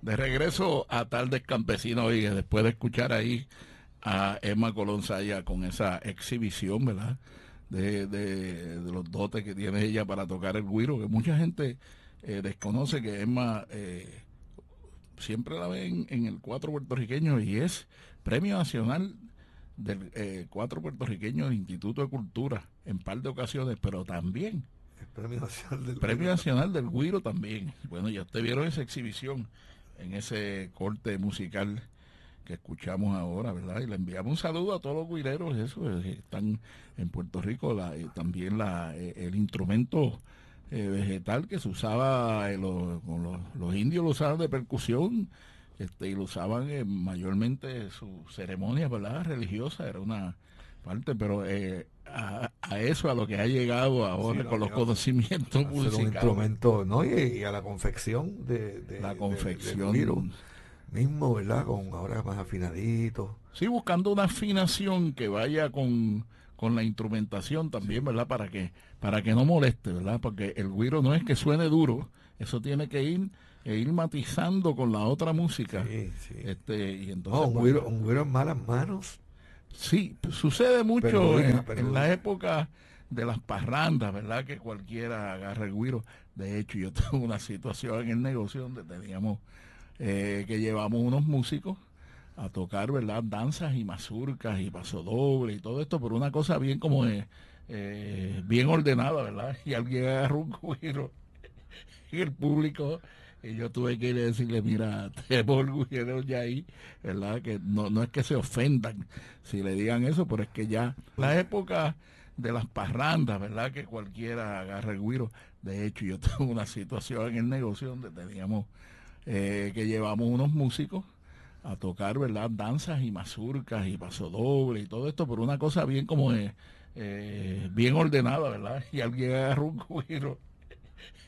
De regreso a Tardes Campesinos, oye, después de escuchar ahí a Emma Colón Saya con esa exhibición, ¿verdad? De los dotes que tiene ella para tocar el güiro, que mucha gente desconoce que Emma siempre la ven en el cuatro puertorriqueño y es Premio Nacional del cuatro puertorriqueño del Instituto de Cultura en par de ocasiones, pero también El Premio Nacional del Premio Güiro. Nacional del Güiro también. Bueno, ya ustedes vieron esa exhibición en ese corte musical que escuchamos ahora, ¿verdad? Y le enviamos un saludo a todos los güireros, eso, que están en Puerto Rico, también el instrumento vegetal que se usaba, con los indios lo usaban de percusión, y lo usaban mayormente en sus ceremonias, ¿verdad? Religiosas, era una parte, pero a eso, a lo que ha llegado Sí, ahora lo con los lleva conocimientos a ser un musicales, instrumento, ¿no? Y a la confección la del güiro confección. mismo, ¿verdad? Con ahora más afinadito. Sí, buscando una afinación que vaya con la instrumentación también, Sí, ¿verdad? Para que no moleste, ¿verdad? Porque el güiro no es que suene duro, eso tiene que ir matizando con la otra música. sí, sí. Y No, entonces, pues, un güiro en malas manos sí, sucede mucho perjudica, en la perjudica. época de las parrandas, ¿verdad? Que cualquiera agarra el güiro. De hecho, yo tuve una situación en el negocio donde teníamos que llevamos unos músicos a tocar, ¿verdad? Danzas y mazurcas y pasodoble y todo esto, pero una cosa bien como bien ordenada, ¿verdad? Y alguien agarró un güiro y el público, y yo tuve que ir a decirle, mira, tenemos orgulleros ya ahí, ¿verdad? Que no es que se ofendan si le digan eso, pero es que ya la época de las parrandas, ¿verdad? Que cualquiera agarra el güiro. De hecho, yo tuve una situación en el negocio donde teníamos que llevamos unos músicos a tocar, ¿verdad? Danzas y mazurcas y pasodoble y todo esto, pero una cosa bien como bien ordenada, ¿verdad? Y alguien agarró un güiro